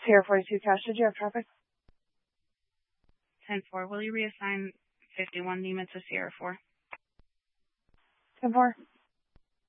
Sierra 42 Cash, did you have traffic? 10-4, will you reassign 51 Lima to Sierra 4? 10-4.